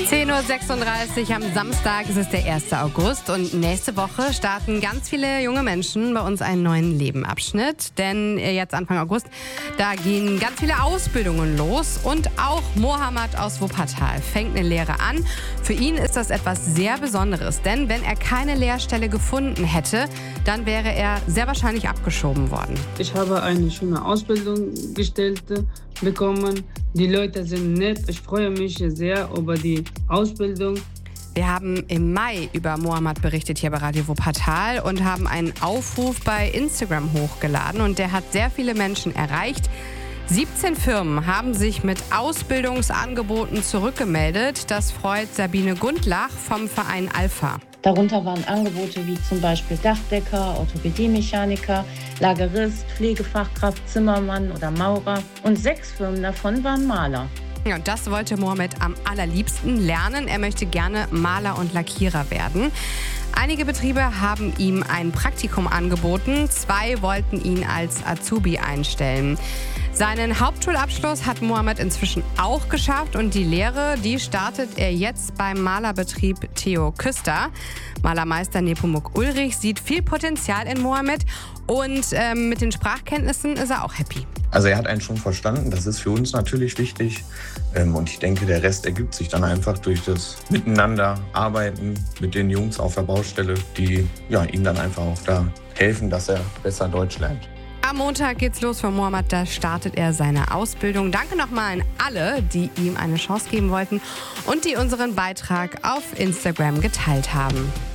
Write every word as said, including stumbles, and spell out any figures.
zehn Uhr sechsunddreißig am Samstag, es ist der erste August und nächste Woche starten ganz viele junge Menschen bei uns einen neuen Lebenabschnitt. Denn jetzt Anfang August, da gehen ganz viele Ausbildungen los und auch Mohammed aus Wuppertal fängt eine Lehre an. Für ihn ist das etwas sehr Besonderes, denn wenn er keine Lehrstelle gefunden hätte, dann wäre er sehr wahrscheinlich abgeschoben worden. Ich habe eine schöne Ausbildung gestellt bekommen. Die Leute sind nett. Ich freue mich sehr über die Ausbildung. Wir haben im Mai über Mohammed berichtet hier bei Radio Wuppertal und haben einen Aufruf bei Instagram hochgeladen und der hat sehr viele Menschen erreicht. siebzehn Firmen haben sich mit Ausbildungsangeboten zurückgemeldet. Das freut Sabine Gundlach vom Verein Alpha. Darunter waren Angebote wie zum Beispiel Dachdecker, Orthopädie-Mechaniker, Lagerist, Pflegefachkraft, Zimmermann oder Maurer. Und sechs Firmen davon waren Maler. Ja, und das wollte Mohammed am allerliebsten lernen. Er möchte gerne Maler und Lackierer werden. Einige Betriebe haben ihm ein Praktikum angeboten. Zwei wollten ihn als Azubi einstellen. Seinen Hauptschulabschluss hat Mohammed inzwischen auch geschafft und die Lehre, die startet er jetzt beim Malerbetrieb Theo Küster. Malermeister Nepomuk Ulrich sieht viel Potenzial in Mohammed und ähm, mit den Sprachkenntnissen ist er auch happy. Also er hat einen schon verstanden, das ist für uns natürlich wichtig ähm, und ich denke, der Rest ergibt sich dann einfach durch das Miteinander arbeiten mit den Jungs auf der Baustelle, die ja, ihm dann einfach auch da helfen, dass er besser Deutsch lernt. Am Montag geht's los für Mohammed, da startet er seine Ausbildung. Danke nochmal an alle, die ihm eine Chance geben wollten und die unseren Beitrag auf Instagram geteilt haben.